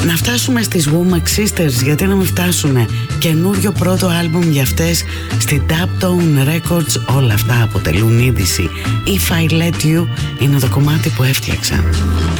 Να φτάσουμε στις Womack Sisters, γιατί να μην φτάσουνε. Καινούριο πρώτο άλμπουμ για αυτές στη Daptone Records. Όλα αυτά αποτελούν είδηση. If I Let You είναι το κομμάτι που έφτιαξαν.